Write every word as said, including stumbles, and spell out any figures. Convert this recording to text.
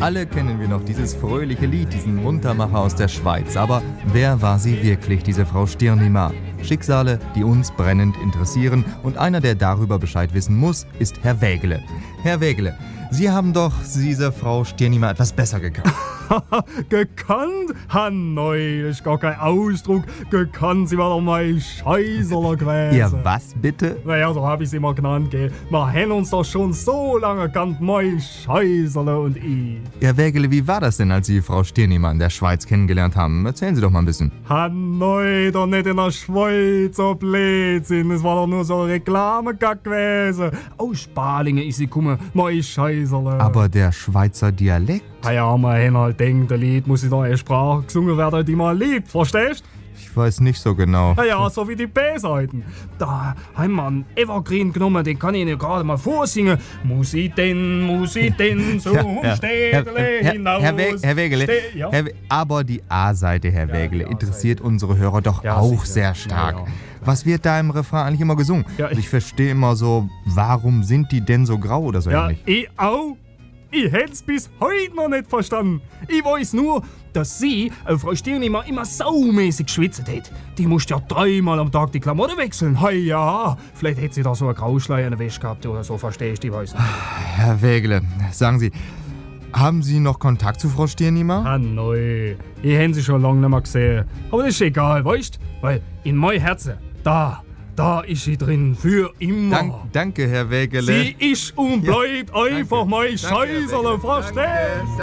Alle kennen wir noch dieses fröhliche Lied, diesen Muntermacher aus der Schweiz. Aber wer war sie wirklich, diese Frau Stirnima? Schicksale, die uns brennend interessieren. Und einer, der darüber Bescheid wissen muss, ist Herr Wägele. Herr Wägele, Sie haben doch diese Frau Stirnima etwas besser gekannt. Gekannt? Hanoi, das ist gar kein Ausdruck. Gekannt, sie war doch mal Scheißerler gewesen. Ja, was bitte? Naja, so hab ich sie mal genannt, gell. Wir haben uns doch schon so lange gekannt, mein Scheißerle und ich. Herr Wägele, wie war das denn, als Sie Frau Stirnima in der Schweiz kennengelernt haben? Erzählen Sie doch mal ein bisschen. Hanoi, doch nicht in der Schweiz, so Blödsinn. Es war doch nur so ein Reklamegag gewesen. Aus Spalingen ist sie gekommen, mein Scheißerle. Aber der Schweizer Dialekt? Ah ja, man hat halt denkt, ein Lied muss in der Sprache gesungen werden, die man liebt, verstehst? Ich weiß nicht so genau. Ah ja, so wie die B-Seiten. Da haben wir einen Evergreen genommen, den kann ich Ihnen gerade mal vorsingen. Muss ich denn, muss ich denn zum ja, ja. Städtle Herr, hinaus? Herr, Herr, Herr Wägele, Ste- ja. Herr, aber die A-Seite, Herr Ja, Wägele, die interessiert unsere Hörer doch Ja, auch sicher. sehr stark. Ja, ja. Was wird da im Refrain eigentlich immer gesungen? Ja, ich- ich verstehe immer so, warum sind die denn so grau oder so Ja, ähnlich? ich auch. Ich hätt's bis heute noch nicht verstanden. Ich weiß nur, dass sie, äh, Frau Stirnima, immer saumäßig geschwitzt hat. Die musste ja dreimal am Tag die Klamotten wechseln. Hei ja, vielleicht hätte sie da so eine Grauschleier in der Wäsche gehabt oder so, verstehst du, ich weiß nicht. Herr Wägele, sagen Sie, haben Sie noch Kontakt zu Frau Stirnima? Ah, neu. Ich hätte sie schon lange nicht mehr gesehen. Aber das ist egal, weißt du? Weil in mein Herzen, da, da ist sie drin, für immer. Dank, danke, Herr Wägele. Sie ist und bleibt Ja, einfach danke. mein Danke, Herr Scheißerle, Wägele. verstehst?